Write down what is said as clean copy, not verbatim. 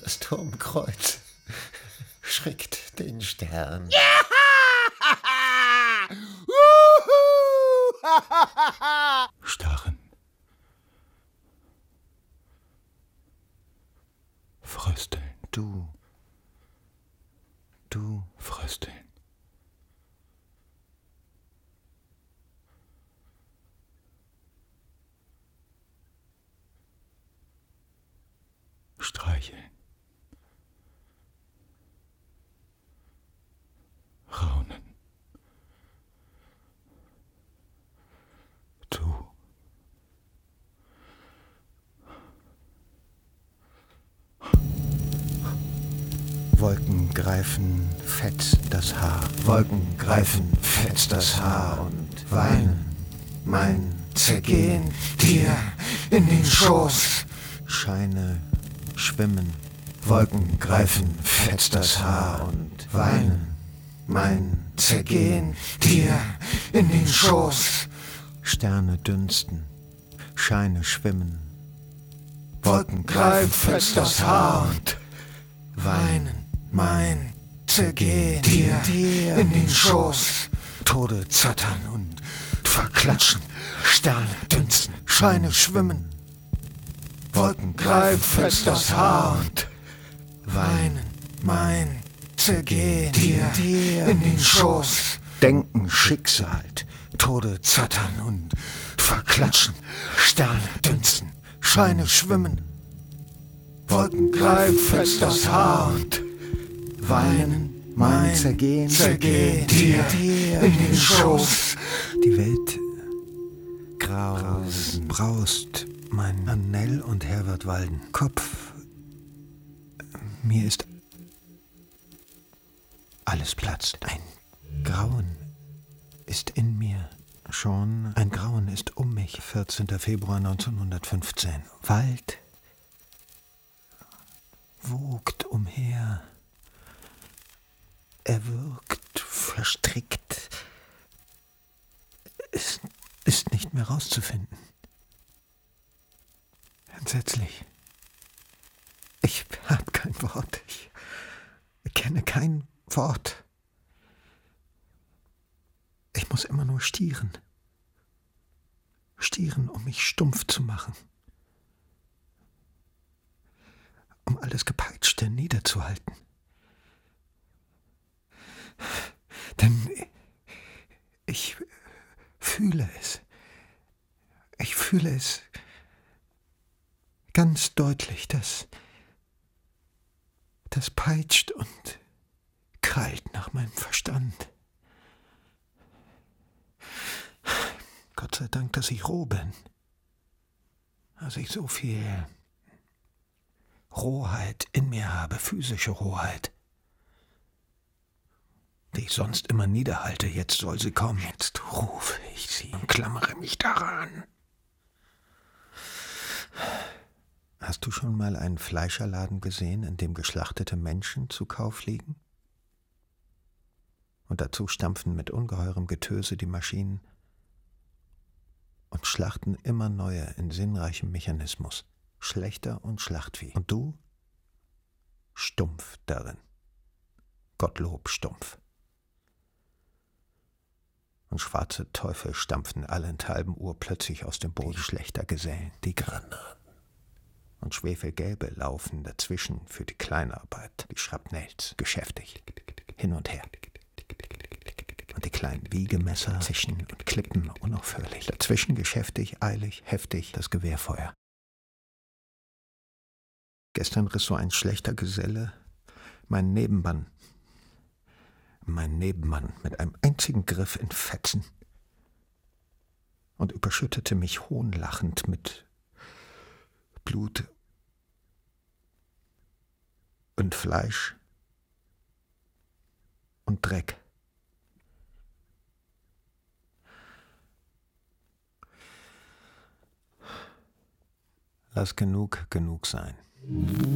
Das Turmkreuz schrickt den Stern. Starren. Frösteln. Du Frösteln. Streicheln. Raunen. Du. Wolken greifen fett das Haar. Wolken greifen fett das Haar und weinen. Mein Zergehen dir in den Schoß. Scheine schwimmen. Wolken greifen fett das Haar und weinen. Mein Zergehen dir in den Schoß. Sterne dünsten, Scheine schwimmen. Wolken greifen fett das Haar und weinen. Mein Zergehen dir in den Schoß. Tode zattern und verklatschen. Sterne dünsten, Scheine schwimmen. Wolken greifen fest das Haar und weinen. Mein Zergehen dir in den Schoß. Denken Schicksal, Tode zattern und verklatschen. Sterne dünsten, Scheine schwimmen. Wolken greifen fest das Haar und weinen. Mein Zergehen dir in den Schoß. Die Welt braust mein Annell und Herbert Walden. Kopf, mir ist alles platzt. Ein Grauen ist in mir. Schon ein Grauen ist um mich. 14. Februar 1915. Wald wogt umher. Er wirkt verstrickt. Es ist nicht mehr rauszufinden. Entsetzlich. Ich habe kein Wort. Ich kenne kein Wort. Ich muss immer nur stieren. Stieren, um mich stumpf zu machen. Um alles Gepeitschte niederzuhalten. Denn ich fühle es. Ich fühle es ganz deutlich, dass das peitscht und krallt nach meinem Verstand. Gott sei Dank, dass ich roh bin. Dass ich so viel Rohheit in mir habe, physische Rohheit, die ich sonst immer niederhalte. Jetzt soll sie kommen. Jetzt rufe ich sie und klammere mich daran. Hast du schon mal einen Fleischerladen gesehen, in dem geschlachtete Menschen zu Kauf liegen? Und dazu stampfen mit ungeheurem Getöse die Maschinen und schlachten immer neue in sinnreichem Mechanismus, Schlächter und Schlachtvieh. Und du? Stumpf darin. Gottlob stumpf. Und schwarze Teufel stampfen allenthalben urplötzlich aus dem Boden schlechter Gesellen, die Granaten. Und Schwefelgelbe laufen dazwischen für die Kleinarbeit, die Schrapnells, geschäftig, hin und her. Und die kleinen Wiegemesser zischen und klippen unaufhörlich. Dazwischen geschäftig, eilig, heftig das Gewehrfeuer. Gestern riss so ein schlechter Geselle meinen Nebenmann mit einem einzigen Griff in Fetzen und überschüttete mich hohnlachend mit Blut und Fleisch und Dreck. Lass genug sein.